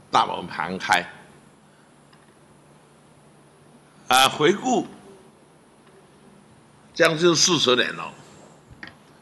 大门旁开。回顾将近40年了。